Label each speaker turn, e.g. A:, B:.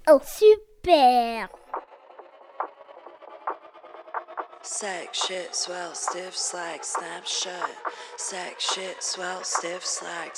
A: Oh, super!
B: Sack, shit, swell, stiff, slack, snap, shut. Sack, shit, swell, stiff, slack.